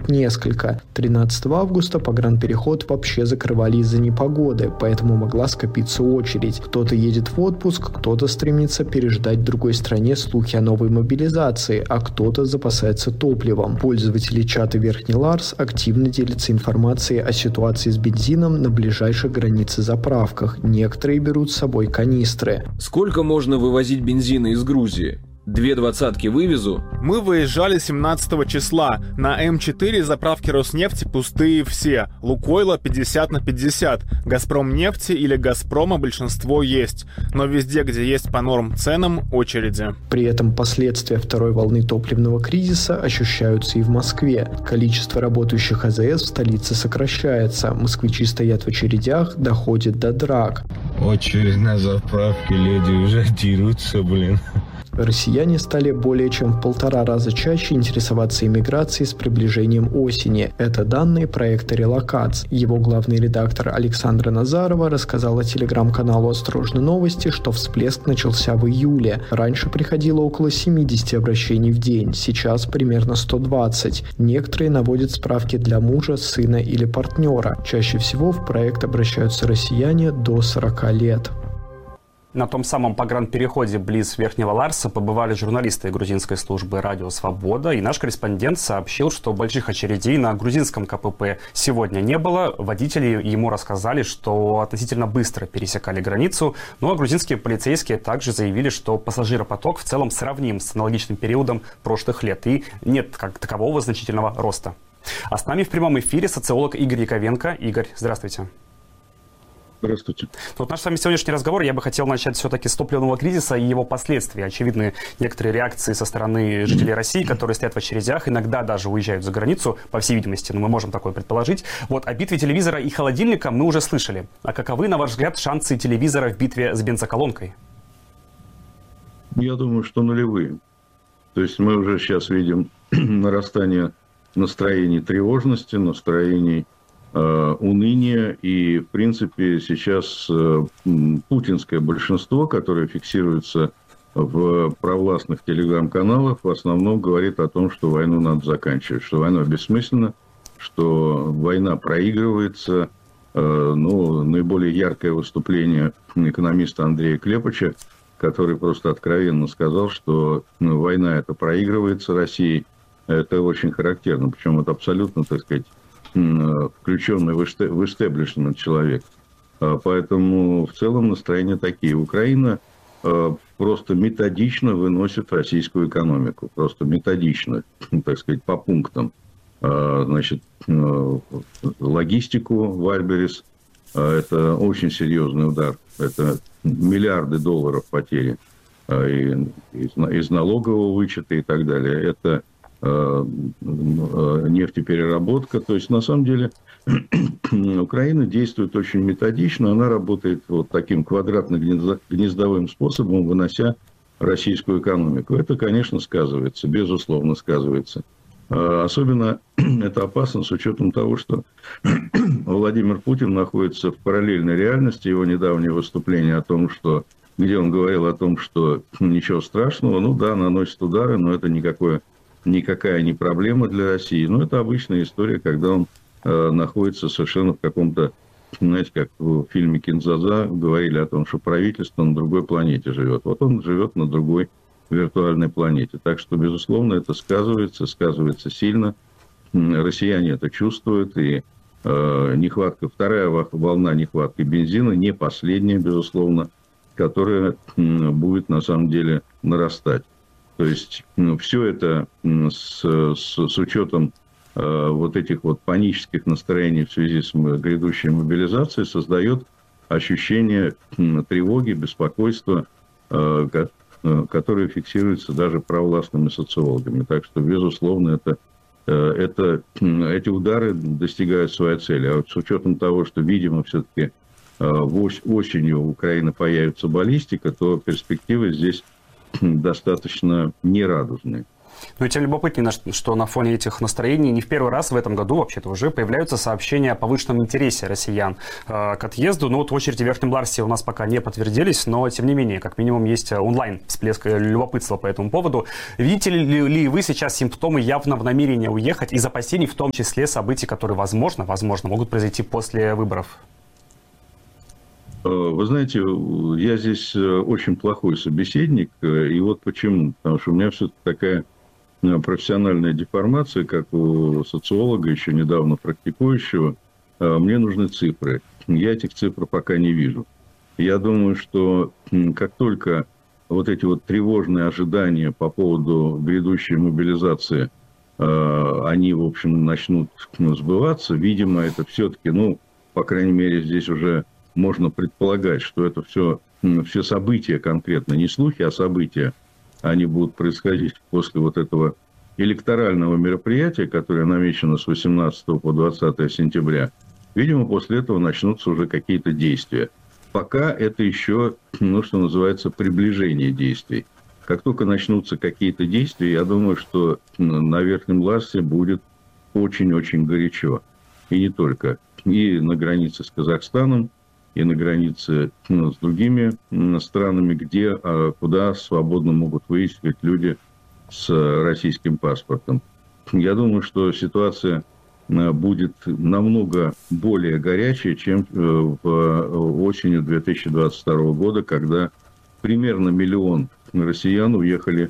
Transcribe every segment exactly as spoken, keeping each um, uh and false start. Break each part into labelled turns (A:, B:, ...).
A: тут несколько. тринадцатого августа погранпереход вообще закрывали из-за непогоды, поэтому могла скопиться очередь. Кто-то едет в отпуск, кто-то стремится переждать в другой стране слухи о новой мобилизации, а кто-то запасается топливом. Пользователи чата Верхний Ларс активно делятся информацией о ситуации с бензином на ближайших границе заправках. Некоторые берут с собой канистры.
B: Сколько можно вывозить бензина из Грузии? Две двадцатки вывезу?
C: Мы выезжали семнадцатого числа. На эм четыре заправки Роснефти пустые все. Лукойла пятьдесят на пятьдесят. Газпромнефти или Газпрома большинство есть. Но везде, где есть по норм ценам, очереди.
A: При этом последствия второй волны топливного кризиса ощущаются и в Москве. Количество работающих а зэ эс в столице сокращается. Москвичи стоят в очередях, доходит до драк.
D: Очередь на заправке, леди уже дерутся, блин.
A: Россияне стали более чем в полтора раза чаще интересоваться иммиграцией с приближением осени. Это данные проекта «Релокац». Его главный редактор Александра Назарова рассказала телеграм-каналу «Осторожно новости», что всплеск начался в июле. Раньше приходило около семьдесят обращений в день, сейчас примерно сто двадцать. Некоторые наводят справки для мужа, сына или партнера. Чаще всего в проект обращаются россияне до сорока лет.
E: На том самом погранпереходе близ Верхнего Ларса побывали журналисты грузинской службы «Радио Свобода», и наш корреспондент сообщил, что больших очередей на грузинском ка пэ пэ сегодня не было. Водители ему рассказали, что относительно быстро пересекали границу, ну а грузинские полицейские также заявили, что пассажиропоток в целом сравним с аналогичным периодом прошлых лет, и нет как такового значительного роста. А с нами в прямом эфире социолог Игорь Яковенко. Игорь, здравствуйте.
F: Здравствуйте.
E: Вот наш с вами сегодняшний разговор я бы хотел начать все-таки с топливного кризиса и его последствий. Очевидны некоторые реакции со стороны жителей России, которые стоят в очередях, иногда даже уезжают за границу, по всей видимости, но мы можем такое предположить. Вот о битве телевизора и холодильника мы уже слышали. А каковы, на ваш взгляд, шансы телевизора в битве с бензоколонкой?
F: Я думаю, что нулевые. То есть мы уже сейчас видим нарастание настроений тревожности, настроений уныния, и, в принципе, сейчас путинское большинство, которое фиксируется в провластных телеграм-каналах, в основном говорит о том, что войну надо заканчивать, что война бессмысленна, что война проигрывается. Ну, наиболее яркое выступление экономиста Андрея Клепача, который просто откровенно сказал, что война эта проигрывается Россией. Это очень характерно, причем это абсолютно, так сказать, включенный в эстеблишмент человек. Поэтому в целом настроения такие. Украина просто методично выносит российскую экономику. Просто методично, так сказать, по пунктам. Значит, логистику в Альберис. Это очень серьезный удар. Это миллиарды долларов потери из налогового вычета и так далее. Это нефтепереработка. То есть, на самом деле, Украина действует очень методично. Она работает вот таким квадратно-гнездовым способом, вынося российскую экономику. Это, конечно, сказывается, безусловно сказывается. Особенно это опасно с учетом того, что Владимир Путин находится в параллельной реальности. Его недавнее выступление о том, что, где он говорил о том, что ничего страшного, ну да, наносит удары, но это никакое никакая не проблема для России. Но это обычная история, когда он э, находится совершенно в каком-то, знаете, как в фильме «Кинзадза» говорили о том, что правительство на другой планете живет. Вот он живет на другой виртуальной планете. Так что, безусловно, это сказывается, сказывается сильно. Россияне это чувствуют. И э, нехватка, вторая волна нехватки бензина, не последняя, безусловно, которая э, будет на самом деле нарастать. То есть, ну, все это с, с, с учетом э, вот этих вот панических настроений в связи с грядущей мобилизацией создает ощущение э, тревоги, беспокойства, э, ко, э, которое фиксируется даже провластными социологами. Так что, безусловно, это, э, это, э, эти удары достигают своей цели. А вот с учетом того, что, видимо, все-таки э, осенью в Украине появится баллистика, то перспективы здесь достаточно нерадужные.
E: Ну и тем любопытнее, что на фоне этих настроений не в первый раз в этом году, вообще-то уже, появляются сообщения о повышенном интересе россиян э, к отъезду. Ну вот очереди в Верхнем Ларсе у нас пока не подтвердились, но тем не менее, как минимум, есть онлайн всплеск любопытства по этому поводу. Видите ли, ли вы сейчас симптомы явного намерения уехать из опасений, в том числе событий, которые, возможно, возможно, могут произойти после выборов?
F: Вы знаете, я здесь очень плохой собеседник, и вот почему. Потому что у меня все-таки такая профессиональная деформация, как у социолога, еще недавно практикующего. Мне нужны цифры. Я этих цифр пока не вижу. Я думаю, что как только вот эти вот тревожные ожидания по поводу грядущей мобилизации, они, в общем, начнут сбываться, видимо, это все-таки, ну, по крайней мере, здесь уже можно предполагать, что это все, все события конкретно, не слухи, а события, они будут происходить после вот этого электорального мероприятия, которое намечено с восемнадцатого по двадцатое сентября. Видимо, после этого начнутся уже какие-то действия. Пока это еще, ну, что называется, приближение действий. Как только начнутся какие-то действия, я думаю, что на Верхнем Ларсе будет очень-очень горячо. И не только. И на границе с Казахстаном, и на границе, ну, с другими странами, где, куда свободно могут выезжать люди с российским паспортом. Я думаю, что ситуация будет намного более горячая, чем в осенью две тысячи двадцать второго года, когда примерно миллион россиян уехали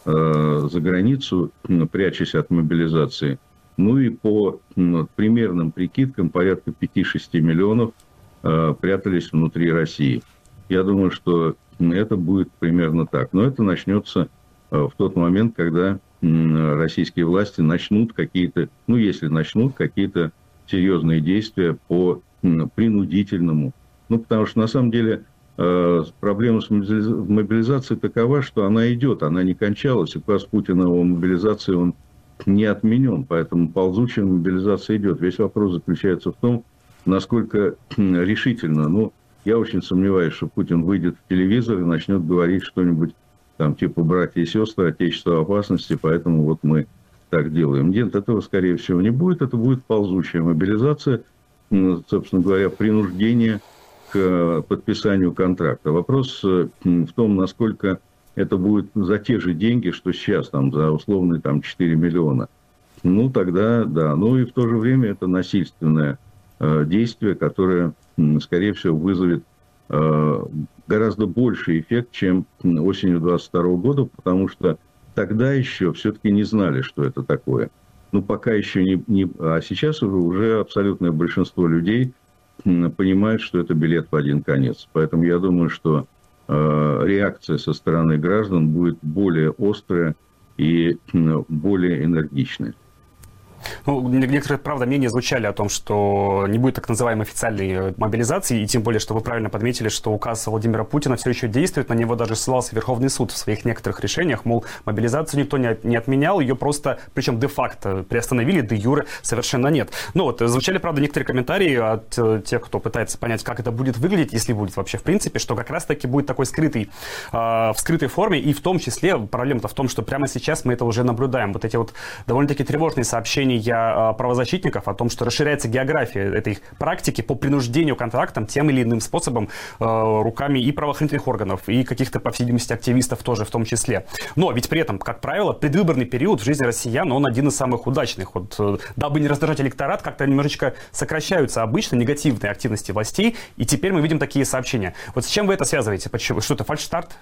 F: за границу, прячась от мобилизации. Ну и по примерным прикидкам порядка пяти-шести миллионов прятались внутри России. Я думаю, что это будет примерно так. Но это начнется в тот момент, когда российские власти начнут какие-то, ну, если начнут какие-то серьезные действия по принудительному. Ну, потому что, на самом деле, проблема с мобилизацией такова, что она идет, она не кончалась. Указ Путина о мобилизации, он не отменен, поэтому ползучая мобилизация идет. Весь вопрос заключается в том, насколько решительно. Ну, я очень сомневаюсь, что Путин выйдет в телевизор и начнет говорить что-нибудь там типа «братья и сестры, отечество в опасности, поэтому вот мы так делаем». Нет, этого, скорее всего, не будет. Это будет ползучая мобилизация, собственно говоря, принуждение к подписанию контракта. Вопрос в том, насколько это будет за те же деньги, что сейчас, там, за условные там, четыре миллиона. Ну, тогда да. Ну, и в то же время это насильственное э, действие, которое, скорее всего, вызовет э, гораздо больший эффект, чем осенью двадцать второго года, потому что тогда еще все-таки не знали, что это такое. Ну, пока еще не... не а сейчас уже, уже абсолютное большинство людей понимает, что это билет в один конец. Поэтому я думаю, что э, реакция со стороны граждан будет более острая и э, более энергичная.
E: Ну, некоторые, правда, мнения звучали о том, что не будет так называемой официальной мобилизации, и тем более, что вы правильно подметили, что указ Владимира Путина все еще действует, на него даже ссылался Верховный суд в своих некоторых решениях, мол, мобилизацию никто не, не отменял, ее просто, причем де-факто приостановили, де-юре совершенно нет. Ну вот, звучали, правда, некоторые комментарии от э, тех, кто пытается понять, как это будет выглядеть, если будет вообще в принципе, что как раз-таки будет такой скрытый, э, в скрытой форме, и в том числе, проблема-то в том, что прямо сейчас мы это уже наблюдаем. Вот эти вот довольно-таки тревожные сообщения правозащитников о том, что расширяется география этой практики по принуждению контрактам тем или иным способом э, руками и правоохранительных органов, и каких-то, по всей видимости, активистов тоже в том числе. Но ведь при этом, как правило, предвыборный период в жизни россиян, он один из самых удачных. Вот, э, дабы не раздражать электорат, как-то немножечко сокращаются обычно негативные активности властей, и теперь мы видим такие сообщения. Вот с чем вы это связываете? Почему? Что это, фальшстарт?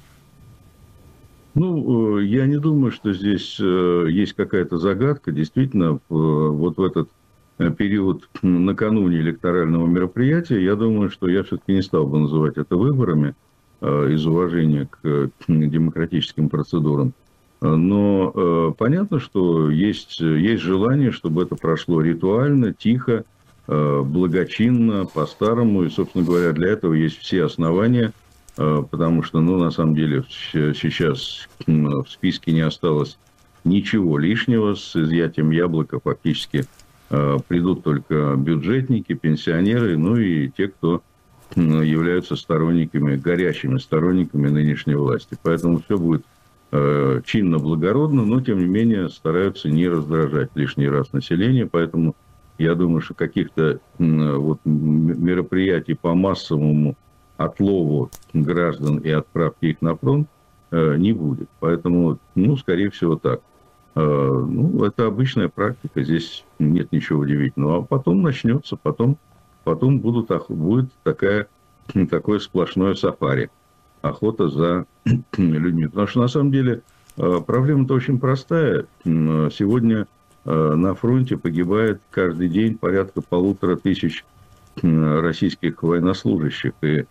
F: Ну, я не думаю, что здесь есть какая-то загадка. Действительно, вот в этот период накануне электорального мероприятия, я думаю, что я все-таки не стал бы называть это выборами из уважения к демократическим процедурам. Но понятно, что есть, есть желание, чтобы это прошло ритуально, тихо, благочинно, по-старому. И, собственно говоря, для этого есть все основания. Потому что, ну, на самом деле, сейчас в списке не осталось ничего лишнего. С изъятием яблока фактически придут только бюджетники, пенсионеры, ну и те, кто являются сторонниками, горячими сторонниками нынешней власти. Поэтому все будет э, чинно, благородно, но, тем не менее, стараются не раздражать лишний раз население. Поэтому я думаю, что каких-то э, вот, мероприятий по массовому отлову граждан и отправке их на фронт э, не будет. Поэтому, ну, скорее всего, так. Э, ну, это обычная практика, здесь нет ничего удивительного. А потом начнется, потом, потом будут, будет такая, такое сплошное сафари. Охота за людьми. Потому что, на самом деле, проблема-то очень простая. Сегодня на фронте погибает каждый день порядка полутора тысяч российских военнослужащих. И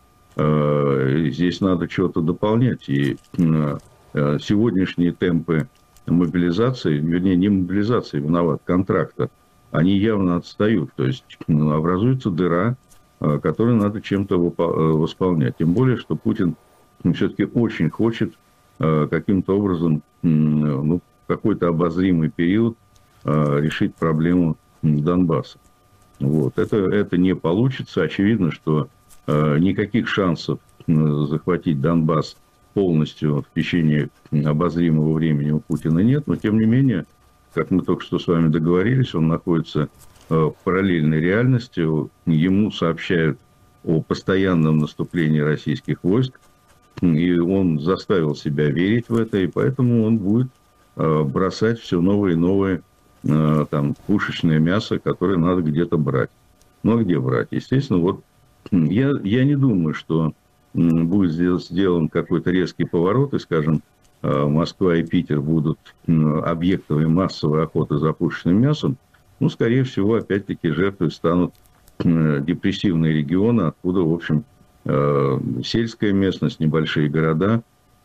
F: здесь надо что-то дополнять. И сегодняшние темпы мобилизации, вернее, не мобилизации, виноват, контракта, они явно отстают. То есть образуется дыра, которую надо чем-то восполнять. Тем более, что Путин все-таки очень хочет э, каким-то образом, э, ну, какой-то обозримый период э, решить проблему Донбасса. Вот. Это, это не получится. Очевидно, что э, никаких шансов э, захватить Донбасс полностью в течение обозримого времени у Путина нет. Но, тем не менее, как мы только что с вами договорились, он находится э, в параллельной реальности. Ему сообщают о постоянном наступлении российских войск. И он заставил себя верить в это, и поэтому он будет э, бросать все новые и новые э, там, пушечное мясо, которое надо где-то брать. Ну, а где брать? Естественно, вот я, я не думаю, что э, будет сделан какой-то резкий поворот, и, скажем, э, Москва и Питер будут э, объектами массовой охоты за пушечным мясом. Ну, скорее всего, опять-таки, жертвой станут э, депрессивные регионы, откуда, в общем, сельская местность, небольшие города.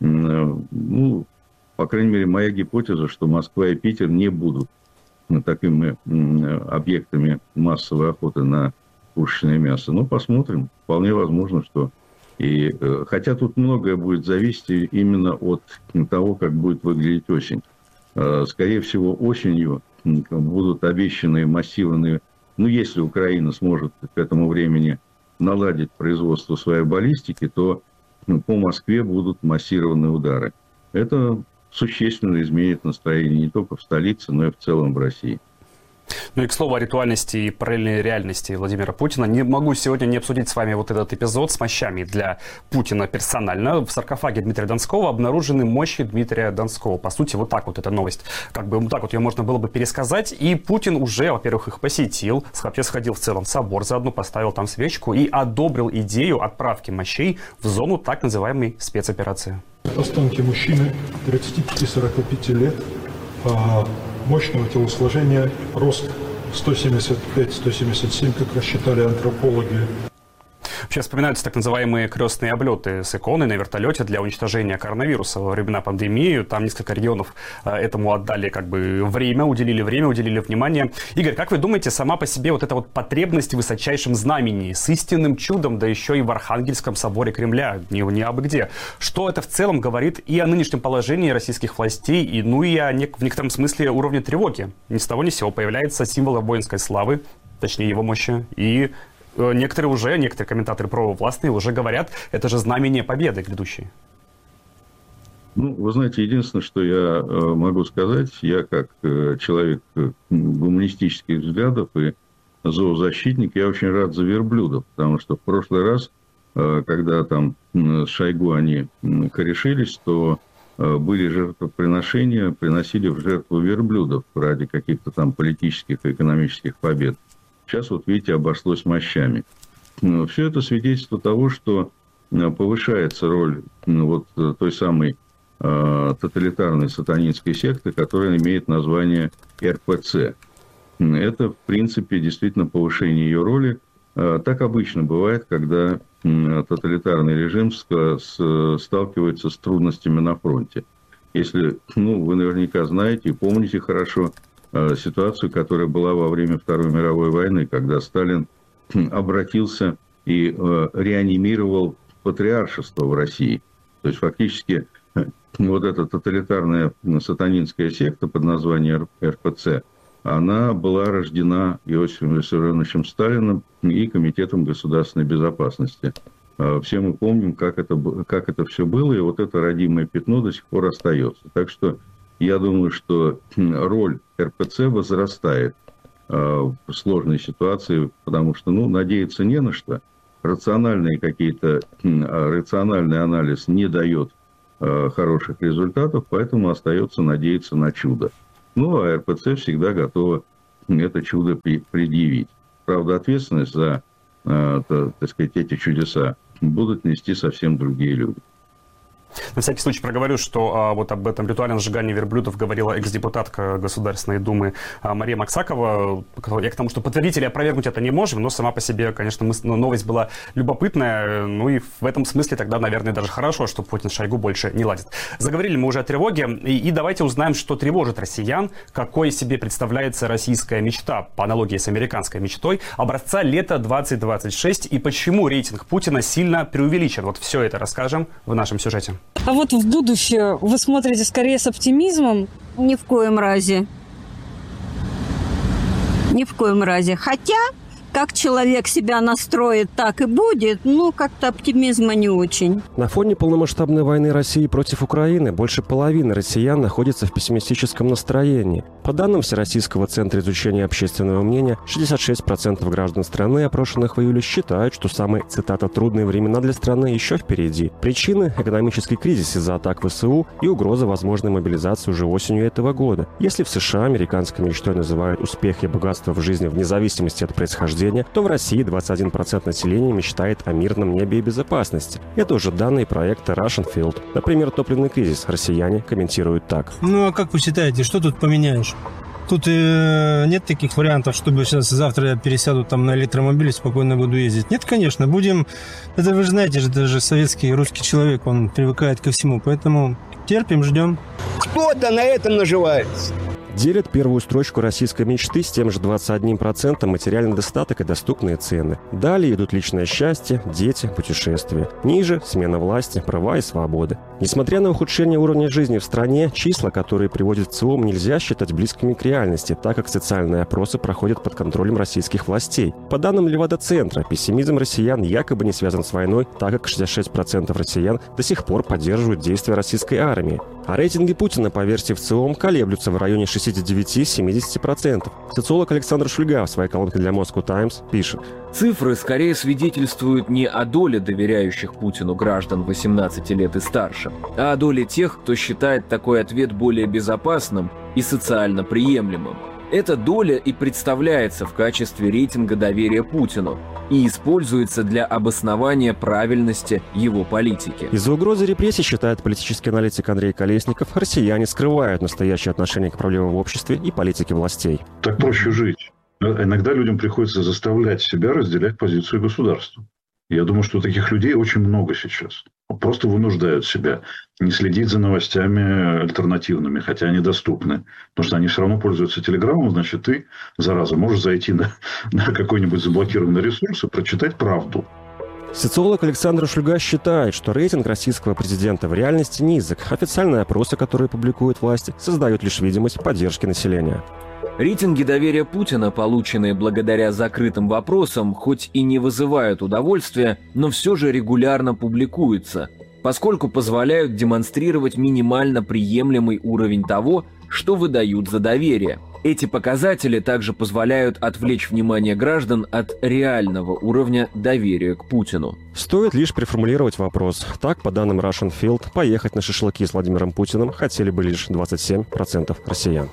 F: Ну, по крайней мере, моя гипотеза, что Москва и Питер не будут такими объектами массовой охоты на пушечное мясо. Но посмотрим. Вполне возможно, что и... Хотя тут многое будет зависеть именно от того, как будет выглядеть осень. Скорее всего, осенью будут обещаны массированные... Ну, если Украина сможет к этому времени наладить производство своей баллистики, то ну, по Москве будут массированные удары. Это существенно изменит настроение не только в столице, но и в целом в России.
E: Ну и к слову о ритуальности и параллельной реальности Владимира Путина. Не могу сегодня не обсудить с вами вот этот эпизод с мощами для Путина персонально. В саркофаге Дмитрия Донского обнаружены мощи Дмитрия Донского. По сути, вот так вот эта новость, как бы вот так вот ее можно было бы пересказать. И Путин уже, во-первых, их посетил, сходил в целом в собор, заодно поставил там свечку и одобрил идею отправки мощей в зону так называемой спецоперации.
G: Останки мужчины тридцати пяти — сорока пяти лет, мощного телосложения, рост сто семьдесят пять — сто семьдесят семь, как рассчитали антропологи.
E: Вообще вспоминаются так называемые крестные облеты с иконой на вертолете для уничтожения коронавируса во времена пандемии. Там несколько регионов этому отдали как бы время, уделили время, уделили внимание. Игорь, как вы думаете, сама по себе вот эта вот потребность в высочайшем знамени с истинным чудом, да еще и в Архангельском соборе Кремля, не, не абы где, что это в целом говорит и о нынешнем положении российских властей, и ну и о нек- в некотором смысле уровне тревоги? Ни с того ни с сего появляется символ воинской славы, точнее его мощи, и некоторые уже, некоторые комментаторы провластные уже говорят, это же знамение победы грядущей.
F: Ну, вы знаете, единственное, что я могу сказать, я как человек гуманистических взглядов и зоозащитник, я очень рад за верблюдов, потому что в прошлый раз, когда там с Шойгу они корешились, то были жертвоприношения, приносили в жертву верблюдов ради каких-то там политических и экономических побед. Сейчас, вот видите, обошлось мощами. Все это свидетельство того, что повышается роль вот той самой э, тоталитарной сатанинской секты, которая имеет название эр пэ цэ. Это, в принципе, действительно повышение ее роли. Так обычно бывает, когда тоталитарный режим сталкивается с трудностями на фронте. Если, ну, вы наверняка знаете и помните хорошо ситуацию, которая была во время Второй мировой войны, когда Сталин обратился и реанимировал патриаршество в России. То есть, фактически, вот эта тоталитарная сатанинская секта под названием эр пэ цэ, она была рождена Иосифом Виссарионовичем Сталиным и Комитетом государственной безопасности Все мы помним, как это, как это все было, и вот это родимое пятно до сих пор остается. Так что я думаю, что роль эр пэ цэ возрастает в сложной ситуации, потому что, ну, надеяться не на что. Рациональные какие-то, рациональный анализ не дает хороших результатов, поэтому остается надеяться на чудо. Ну, а эр пэ цэ всегда готова это чудо предъявить. Правда, ответственность за, так сказать, эти чудеса будут нести совсем другие люди.
E: На всякий случай проговорю, что а, вот об этом ритуальном сжигании верблюдов говорила экс-депутатка Государственной Думы а, Мария Максакова. Я к тому, что подтвердить или опровергнуть это не можем, но сама по себе, конечно, мы, ну, новость была любопытная. Ну и в этом смысле тогда, наверное, даже хорошо, что Путин с Шойгу больше не ладит. Заговорили мы уже о тревоге, и, и давайте узнаем, что тревожит россиян, какой себе представляется российская мечта, по аналогии с американской мечтой, образца лета двадцать двадцать шесть, и почему рейтинг Путина сильно преувеличен. Вот все это расскажем в нашем сюжете.
H: А вот в будущее вы смотрите скорее с оптимизмом?
I: Ни в коем разе. Ни в коем разе. Хотя, как человек себя настроит, так и будет, ну, как-то оптимизма не очень.
J: На фоне полномасштабной войны России против Украины больше половины россиян находится в пессимистическом настроении. По данным Всероссийского центра изучения общественного мнения, шестьдесят шесть процентов граждан страны, опрошенных в июле, считают, что самые, цитата, «трудные времена для страны еще впереди». Причины – экономический кризис из-за атак вэ эс у и угроза возможной мобилизации уже осенью этого года. Если в США американской мечтой называют успех и богатство в жизни вне зависимости от происхождения, то в России двадцать один процент населения мечтает о мирном небе и безопасности. Это уже данные проекта Russian Field. Например, топливный кризис россияне комментируют так.
K: Ну а как вы считаете, что тут поменяешь? Тут э, нет таких вариантов, чтобы сейчас завтра я пересяду там на электромобиль и спокойно буду ездить. Нет, конечно, будем... Это вы же знаете, это же советский русский человек, он привыкает ко всему, поэтому терпим, ждем.
L: Кто-то на этом наживается.
J: Делят первую строчку российской мечты с тем же двадцать одним процентом материальный достаток и доступные цены. Далее идут личное счастье, дети, путешествия. Ниже – смена власти, права и свободы. Несмотря на ухудшение уровня жизни в стране, числа, которые приводит ЦИОМ, нельзя считать близкими к реальности, так как социальные опросы проходят под контролем российских властей. По данным Левада-центра, пессимизм россиян якобы не связан с войной, так как шестьдесят шесть процентов россиян до сих пор поддерживают действия российской армии. А рейтинги Путина по версии ВЦИОМ колеблются в районе шестидесяти девяти - семидесяти процентов. Социолог Александр Шульга в своей колонке для Moscow Times пишет.
B: Цифры скорее свидетельствуют не о доле доверяющих Путину граждан восемнадцати лет и старше, а о доле тех, кто считает такой ответ более безопасным и социально приемлемым. Эта доля и представляется в качестве рейтинга доверия Путину и используется для обоснования правильности его политики.
J: Из-за угрозы репрессий, считает политический аналитик Андрей Колесников, россияне скрывают настоящее отношение к проблемам в обществе и политике властей.
M: Так проще жить. Иногда людям приходится заставлять себя разделять позицию государства. Я думаю, что таких людей очень много сейчас. Просто вынуждают себя не следить за новостями альтернативными, хотя они доступны. Потому что они все равно пользуются телеграммом, значит, ты, зараза, можешь зайти на, на какой-нибудь заблокированный ресурс и прочитать правду.
J: Социолог Александр Шульга считает, что рейтинг российского президента в реальности низок. Официальные опросы, которые публикуют власти, создают лишь видимость поддержки населения.
B: Рейтинги доверия Путина, полученные благодаря закрытым вопросам, хоть и не вызывают удовольствия, но все же регулярно публикуются, поскольку позволяют демонстрировать минимально приемлемый уровень того, что выдают за доверие. Эти показатели также позволяют отвлечь внимание граждан от реального уровня доверия к Путину.
J: Стоит лишь переформулировать вопрос. Так, по данным Russian Field, поехать на шашлыки с Владимиром Путиным хотели бы лишь двадцать семь процентов россиян.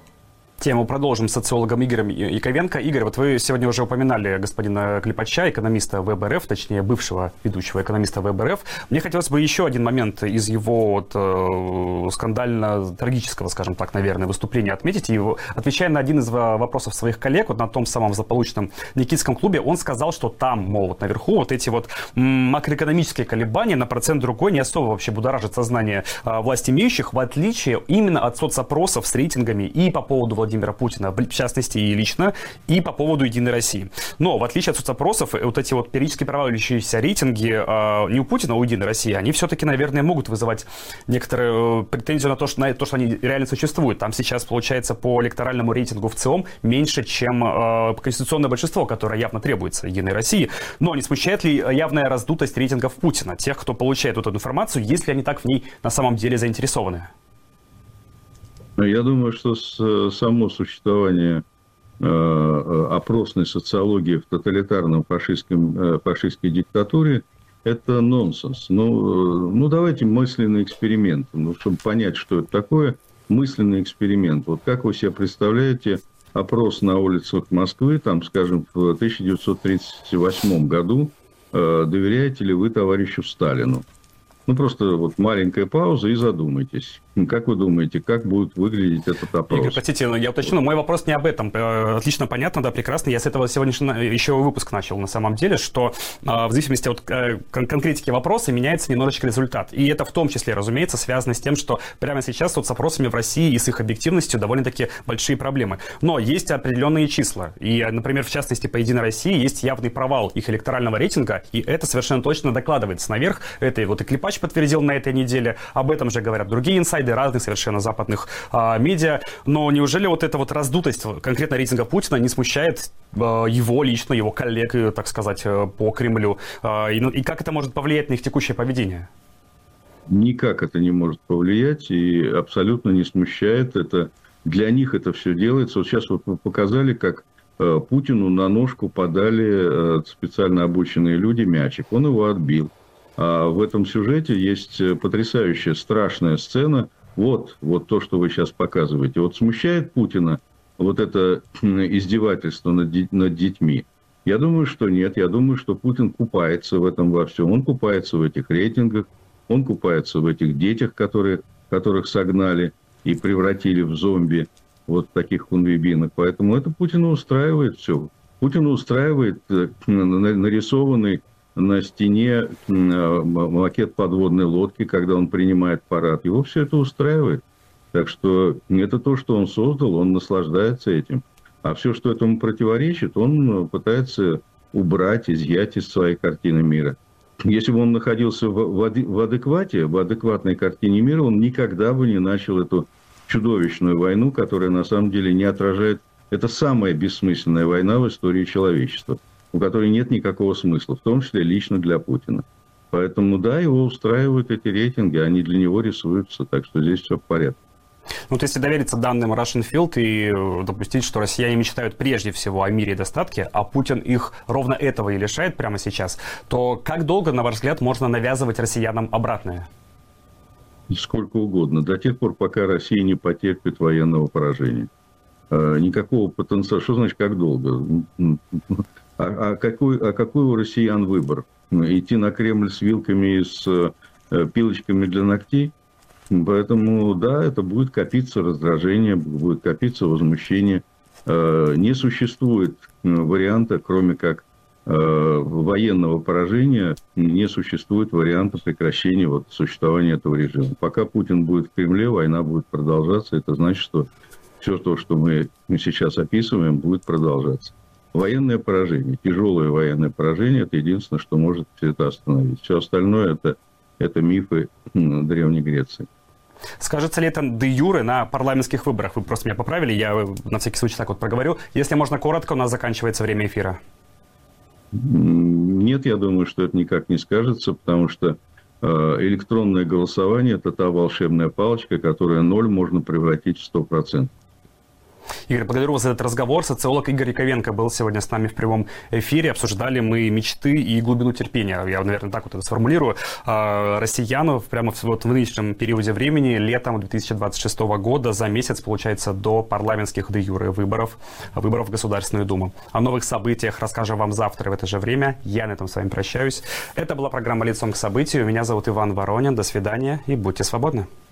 E: Тему продолжим с социологом Игорем Яковенко. Игорь, вот вы сегодня уже упоминали господина Клепача, экономиста вэ бэ эр эф, точнее, бывшего ведущего экономиста вэ бэ эр эф. Мне хотелось бы еще один момент из его вот, э, скандально-трагического, скажем так, наверное, выступления отметить. И отвечая на один из вопросов своих коллег, вот на том самом злополучном Никитском клубе, он сказал, что там, мол, вот наверху вот эти вот макроэкономические колебания на процент другой не особо вообще будоражат сознание э, власть имеющих, в отличие именно от соцопросов с рейтингами и по поводу Владимира Владимира Путина, в частности и лично, и по поводу «Единой России». Но в отличие от соцопросов, вот эти вот периодически проваливающиеся рейтинги э, не у Путина, а у «Единой России», они все-таки, наверное, могут вызывать некоторые э, претензию на то, что, на то, что они реально существуют. Там сейчас, получается, по электоральному рейтингу в ЦИОМ меньше, чем э, конституционное большинство, которое явно требуется «Единой России». Но не смущает ли явная раздутость рейтингов Путина, тех, кто получает вот эту информацию, если они так в ней на самом деле заинтересованы?
F: Я думаю, что с, само существование э, опросной социологии в тоталитарном фашистском, э, фашистской диктатуре – это нонсенс. Ну, ну, давайте мысленный эксперимент, ну, чтобы понять, что это такое, мысленный эксперимент. Вот как вы себе представляете опрос на улицах Москвы, там, скажем, в тысяча девятьсот тридцать восьмом году, э, доверяете ли вы товарищу Сталину? Ну, просто вот маленькая пауза и задумайтесь. Как вы думаете, как будет выглядеть этот опрос?
E: Игорь, простите, я уточню, но мой вопрос не об этом. Отлично понятно, да, прекрасно. Я с этого сегодняшнего еще выпуск начал, на самом деле, что в зависимости от конкретики вопроса меняется немножечко результат. И это в том числе, разумеется, связано с тем, что прямо сейчас вот с опросами в России и с их объективностью довольно-таки большие проблемы. Но есть определенные числа. И, например, в частности, по «Единой России» есть явный провал их электорального рейтинга, и это совершенно точно докладывается наверх. Это вот и Клепач подтвердил на этой неделе. Об этом же говорят другие инсайды разных совершенно западных а, медиа. Но неужели вот эта вот раздутость конкретно рейтинга Путина не смущает а, его лично, его коллег, так сказать, по Кремлю? А, и, и как это может повлиять на их текущее поведение?
F: Никак это не может повлиять и абсолютно не смущает. Это, для них это все делается. Вот сейчас вот вы показали, как э, Путину на ножку подали э, специально обученные люди мячик. Он его отбил. А в этом сюжете есть потрясающая, страшная сцена. Вот, вот то, что вы сейчас показываете. Вот смущает Путина вот это издевательство над, над детьми? Я думаю, что нет. Я думаю, что Путин купается в этом во всем. Он купается в этих рейтингах, он купается в этих детях, которые, которых согнали и превратили в зомби, вот таких хунвейбинок. Поэтому это Путина устраивает все. Путина устраивает нарисованный на стене макет подводной лодки, когда он принимает парад. Его все это устраивает. Так что это то, что он создал, он наслаждается этим. А все, что этому противоречит, он пытается убрать, изъять из своей картины мира. Если бы он находился в адеквате, в адекватной картине мира, он никогда бы не начал эту чудовищную войну, которая на самом деле не отражает... Это самая бессмысленная война в истории человечества, у которой нет никакого смысла, в том числе лично для Путина. Поэтому, да, его устраивают эти рейтинги, они для него рисуются, так что здесь все в порядке.
E: Ну, вот если довериться данным Russian Field и допустить, что россияне мечтают прежде всего о мире и достатке, а Путин их ровно этого и лишает прямо сейчас, то как долго, на ваш взгляд, можно навязывать россиянам обратное?
F: Сколько угодно. До тех пор, пока Россия не потерпит военного поражения. Никакого потенциала. Что значит, как долго? А, а, какой, а какой у россиян выбор? Идти на Кремль с вилками и с э, пилочками для ногтей? Поэтому, да, это будет копиться раздражение, будет копиться возмущение. Э, не существует варианта, кроме как э, военного поражения, не существует варианта прекращения вот, существования этого режима. Пока Путин будет в Кремле, война будет продолжаться. Это значит, что все то, что мы сейчас описываем, будет продолжаться. Военное поражение, тяжелое военное поражение – это единственное, что может все это остановить. Все остальное это, – это мифы Древней Греции.
E: Скажется ли это де юре на парламентских выборах? Вы просто меня поправили, я на всякий случай так вот проговорю. Если можно коротко, у нас заканчивается время эфира.
F: Нет, я думаю, что это никак не скажется, потому что электронное голосование – это та волшебная палочка, которая ноль можно превратить в сто процентов.
E: Игорь, благодарю вас за этот разговор. Социолог Игорь Яковенко был сегодня с нами в прямом эфире. Обсуждали мы мечты и глубину терпения. Я, наверное, так вот это сформулирую. Россиян прямо вот в нынешнем периоде времени, летом две тысячи двадцать шестого года, за месяц, получается, до парламентских де юре выборов, выборов в Государственную Думу. О новых событиях расскажем вам завтра в это же время. Я на этом с вами прощаюсь. Это была программа «Лицом к событию». Меня зовут Иван Воронин. До свидания и будьте свободны.